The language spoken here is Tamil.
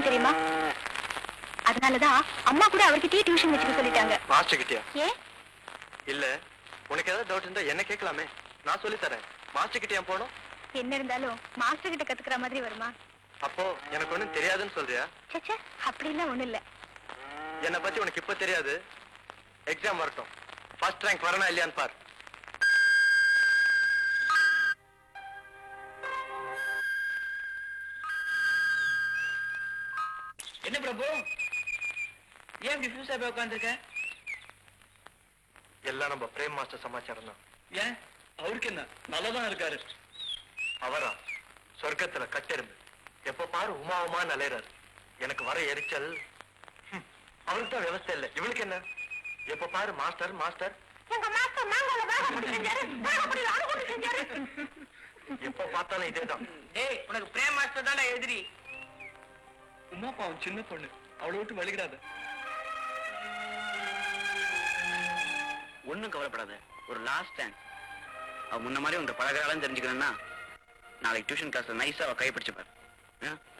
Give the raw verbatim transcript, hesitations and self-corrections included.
ஏன் தெரியுமா? அதனாலதான் அம்மா கூட அவர்கிட்டயே டியூஷன் வச்சுக்க சொல்லிட்டாங்க. மாஸ்டர் கிட்டயா? ஏன் இல்ல, உனக்கு ஏதாவது டவுட் இருந்தா என்ன கேட்கலாமே, நான் சொல்லி தரேன். மாஸ்டர் கிட்ட ஏன் போனோம்? என்ன இருந்தாலும் மாஸ்டர் கிட்ட கத்துக்கிற மாதிரி வருமா? அப்போ எனக்கு ஒண்ணும் தெரியாதுன்னு சொல்றியா? சச்சா, அப்படிலாம் ஒண்ணு இல்ல. என்னை பத்தி உனக்கு இப்ப தெரியாது, எக்ஸாம் வரட்டும், ஃபர்ஸ்ட் ரேங்க் வரனா இல்லையான்னு பார். என்ன பிரபு, ஏன் டிஃப்யூஸா போய் உட்காந்துருக்க? எல்லாம் நம்ம பிரேம் மாஸ்டர் சமாச்சாரம் தான். ஏன், அவருக்கு என்ன, நல்லதான் இருக்காரு. அவரா சொர்க்கத்துல கட்டெரும்பு, எப்ப பாரு உமா உமா அலையறாரு. எனக்கு வர எரிச்சல். அவருக்கு தான் விவசாயம் இல்ல, இவளுக்கு என்ன? எப்ப பாரு மாஸ்டர் மாஸ்டர். எப்ப பார்த்தாலும் இதேதான். ஏய், உனக்கு பிரேம் மாஸ்டர் தானே எதிரி. உமா பாவம் சின்ன பொண்ணு, அவளை விட்டு வலிக்கிறாத. ஒன்னும் கவலைப்படாத, ஒரு லாஸ்ட் டைம் அவ முன்ன மாதிரி உங்க பழகிறாலும் தெரிஞ்சுக்கணும்னா நாளைக்கு டியூஷன் கிளாஸ்ல நைஸா அவ கைப்பிடிச்சு பாரு.